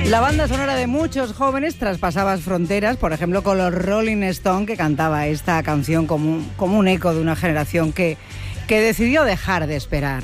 La banda sonora de muchos jóvenes traspasaba fronteras, por ejemplo con los Rolling Stones, que cantaba esta canción como un eco de una generación que decidió dejar de esperar.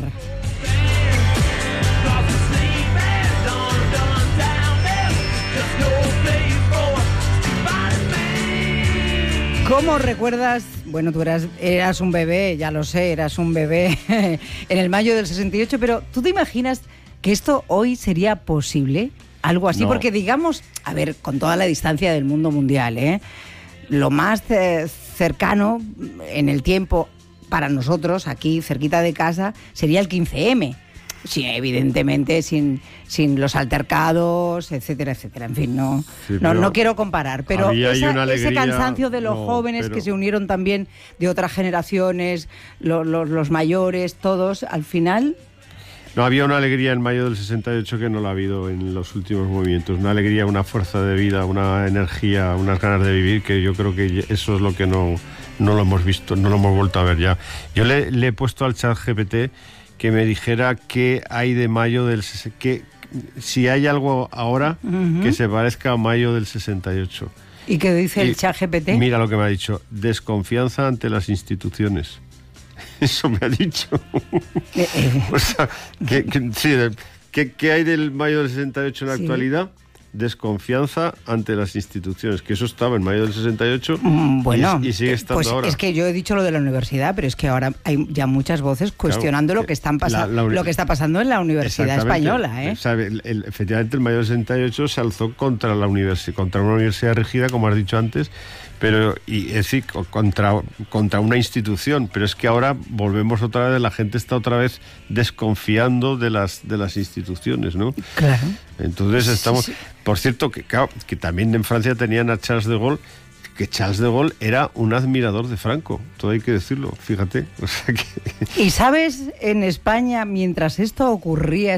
¿Cómo recuerdas? Bueno, tú eras un bebé, ya lo sé, eras un bebé en el mayo del 68, pero ¿tú te imaginas que esto hoy sería posible? Algo así, no. Porque digamos, a ver, con toda la distancia del mundo mundial, lo más cercano en el tiempo para nosotros, aquí cerquita de casa, sería el 15M. Sí, evidentemente sin los altercados, etcétera, etcétera. En fin, no quiero comparar, pero ese cansancio de los jóvenes que se unieron también de otras generaciones, los mayores, todos, al final... No, había una alegría en mayo del 68 que no la ha habido en los últimos movimientos. Una alegría, una fuerza de vida, una energía, unas ganas de vivir, que yo creo que eso es lo que no lo hemos visto, no lo hemos vuelto a ver ya. Yo le he puesto al ChatGPT que me dijera qué hay de mayo del... que si hay algo ahora que se parezca a mayo del 68. ¿Y qué dice el ChatGPT? Mira lo que me ha dicho. Desconfianza ante las instituciones. Eso me ha dicho. O sea, ¿qué hay del mayo del 68 en la actualidad? Desconfianza ante las instituciones, que eso estaba en mayo del 68 y sigue estando pues ahora. Es que yo he dicho lo de la universidad, pero es que ahora hay ya muchas voces cuestionando lo que está pasando en la Universidad Española. Efectivamente, el mayo del 68 se alzó contra una universidad rígida, como has dicho antes, pero es decir, contra una institución, pero es que ahora volvemos otra vez, la gente está otra vez desconfiando de las instituciones, ¿no? Claro. Entonces estamos... Sí. Por cierto, que también en Francia tenían a Charles de Gaulle, que Charles de Gaulle era un admirador de Franco, todo hay que decirlo, fíjate. O sea que... Y sabes, en España, mientras esto ocurría,